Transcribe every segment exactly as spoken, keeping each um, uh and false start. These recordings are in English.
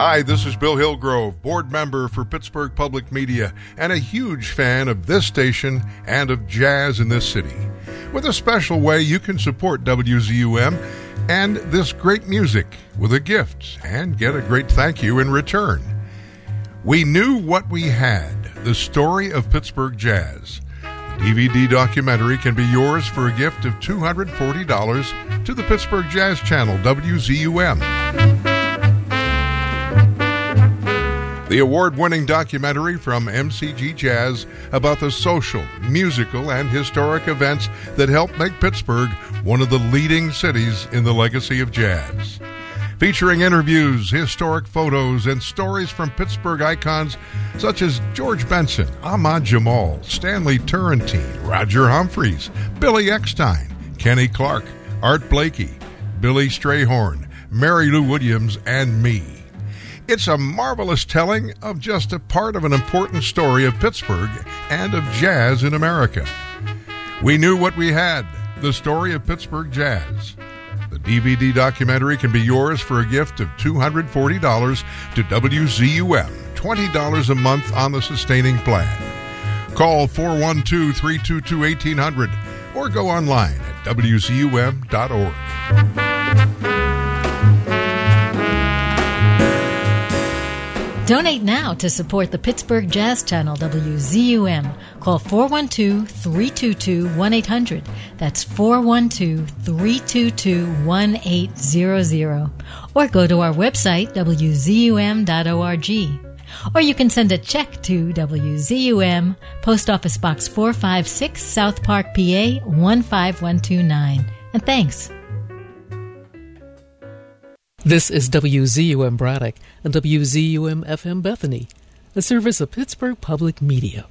Hi, this is Bill Hillgrove, board member for Pittsburgh Public Media and a huge fan of this station and of jazz in this city. With a special way you can support W Z U M and this great music with a gift and get a great thank you in return. We Knew What We Had, the story of Pittsburgh jazz. The D V D documentary can be yours for a gift of two hundred forty dollars to the Pittsburgh Jazz Channel, W Z U M. The award-winning documentary from M C G Jazz about the social, musical, and historic events that helped make Pittsburgh one of the leading cities in the legacy of jazz. Featuring interviews, historic photos, and stories from Pittsburgh icons such as George Benson, Ahmad Jamal, Stanley Turrentine, Roger Humphreys, Billy Eckstein, Kenny Clark, Art Blakey, Billy Strayhorn, Mary Lou Williams, and me. It's a marvelous telling of just a part of an important story of Pittsburgh and of jazz in America. We Knew What We Had, the story of Pittsburgh jazz. The D V D documentary can be yours for a gift of two hundred forty dollars to W Z U M, twenty dollars a month on the sustaining plan. Call four one two, three two two, one eight zero zero or go online at W Z U M dot org. Donate now to support the Pittsburgh Jazz Channel, W Z U M. Call four one two, three two two, one eight hundred. That's four one two, three two two, one eight zero zero. Or go to our website, W Z U M dot org. Or you can send a check to W Z U M, Post Office Box four five six, South Park, P A one five one two nine. And thanks. This is W Z U M Braddock and W Z U M F M Bethany, a service of Pittsburgh Public Media.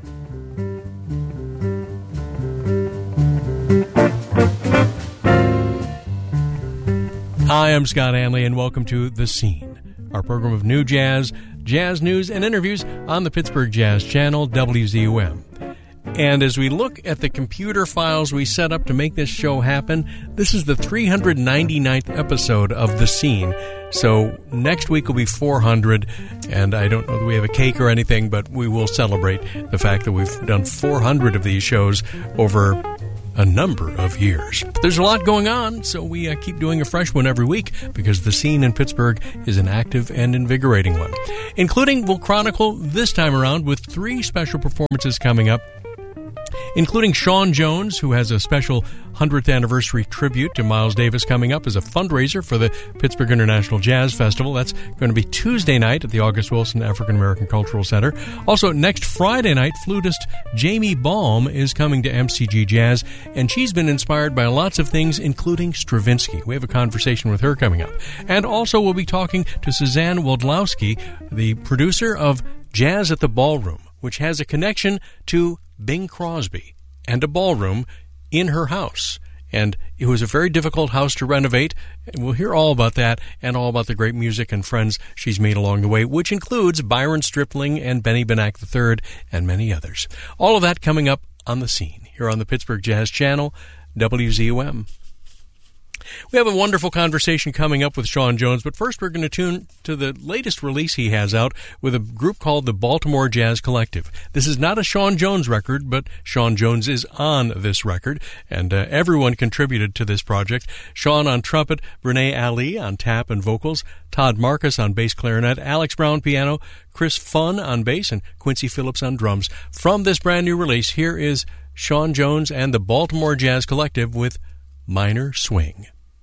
Hi, I'm Scott Hanley, and welcome to The Scene, our program of new jazz, jazz news, and interviews on the Pittsburgh Jazz Channel, W Z U M. And as we look at the computer files we set up to make this show happen, this is the three hundred ninety-ninth episode of The Scene. So next week will be four hundred, and I don't know that we have a cake or anything, but we will celebrate the fact that we've done four hundred of these shows over a number of years. But there's a lot going on, so we uh, keep doing a fresh one every week because The Scene in Pittsburgh is an active and invigorating one. Including, we'll chronicle this time around with three special performances coming up, including Sean Jones, who has a special hundredth anniversary tribute to Miles Davis coming up as a fundraiser for the Pittsburgh International Jazz Festival. That's going to be Tuesday night at the August Wilson African American Cultural Center. Also, next Friday night, flutist Jamie Baum is coming to M C G Jazz, and she's been inspired by lots of things, including Stravinsky. We have a conversation with her coming up. And also, we'll be talking to Suzanne Wildlowski, the producer of Jazz at the Ballroom, which has a connection to Bing Crosby and a ballroom in her house. And it was a very difficult house to renovate. We'll hear all about that and all about the great music and friends she's made along the way, which includes Byron Stripling and Benny Benack the third and many others. All of that coming up on The Scene here on the Pittsburgh Jazz Channel, W Z U M. We have a wonderful conversation coming up with Sean Jones, but first we're going to tune to the latest release he has out with a group called the Baltimore Jazz Collective. This is not a Sean Jones record, but Sean Jones is on this record, and uh, everyone contributed to this project. Sean on trumpet, Renee Ali on tap and vocals, Todd Marcus on bass clarinet, Alex Brown piano, Chris Funn on bass, and Quincy Phillips on drums. From this brand new release, here is Sean Jones and the Baltimore Jazz Collective with Minor Swing.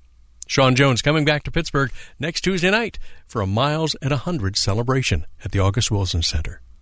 Sean Jones coming back to Pittsburgh next Tuesday night for a Miles at one hundred celebration at the August Wilson Center.